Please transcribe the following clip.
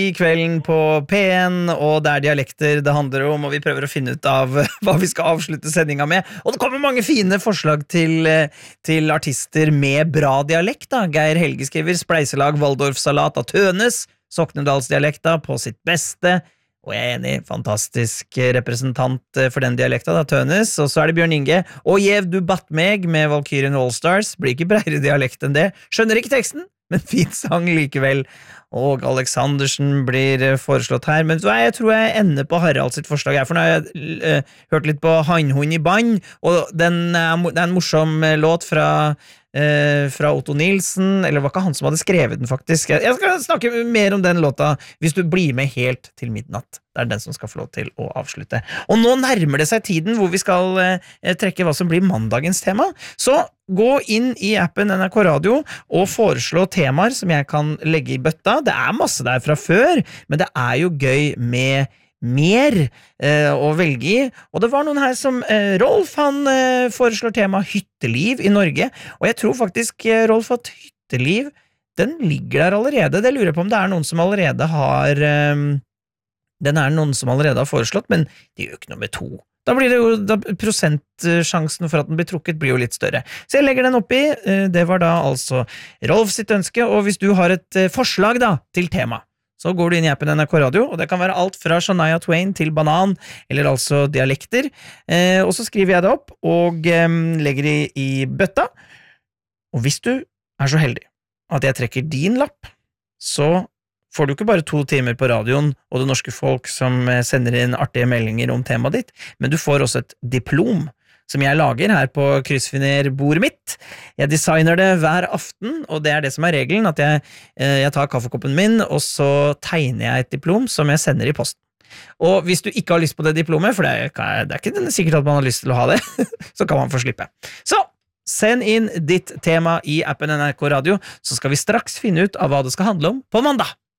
I kvelden på P1, og det dialekter det handler om, og vi prøver å finne ut av hva vi skal avslutte sendinga med. Og det kommer mange fine forslag til artister med bra dialekt. Da. Geir Helge skriver Spleiselag Waldorfsalat av Tønes, Soknedalsdialekta på sitt beste, og jeg enig, fantastisk representant for den dialekta, da, Tønes. Og så det Bjørn Inge, og Jev du batt meg med Valkyrien Allstars, blir ikke bredere dialekt enn det, skjønner ikke teksten, men fint sang likevel. Og Aleksandersen blir foreslått her, men jeg tror jeg ender på Harald sitt forslag her, for nå har jeg hørt litt på Hannhund i band, og det er en morsom låt fra Otto Nilsen, eller var ikke han som hadde skrevet den faktisk. Jeg skal snakke mer om den låta hvis du blir med helt til midnatt. Det den som skal få lov til å avslutte. Og nå nærmer det seg tiden hvor vi skal trekke hva som blir mandagens tema. Så gå inn i appen NRK Radio og foreslå temaer som jeg kan legge i bøtta. Det masse der fra før, men det jo gøy med mer å velge i, og det var noen her som Rolf, han foreslår tema hytteliv i Norge, og jeg tror faktisk, Rolf, at hytteliv, den ligger der allerede. Det lurer jeg på om det noen som allerede har noen som allerede har foreslått, men det gjør ikke noe med 2. Da blir det jo, prosentsjansen for at den blir trukket blir jo litt større. Så jeg legger den oppi, det var da altså Rolf sitt ønske, og hvis du har et forslag da, til tema, så går du inn i appen NRK Radio, og det kan være alt fra Shania Twain til banan, eller altså dialekter, og så skriver jeg det opp, og legger det i bøtta, og hvis du så heldig at jeg trekker din lapp, så får du ikke bare 2 timer på radioen og det norske folk som sender inn artige meldinger om temaet ditt, men du får også et diplom, som jeg lager her på kryssfinerbordet mitt. Jeg designer det hver aften, og det det som regelen, at jeg tar kaffekoppen min, og så tegner jeg et diplom som jeg sender i posten. Og hvis du ikke har lyst på det diplomet, for det ikke sikkert at man har lyst til å ha det, så kan man få slippe. Så, send inn ditt tema i appen NRK Radio, så skal vi straks finne ut av hva det skal handle om på mandag.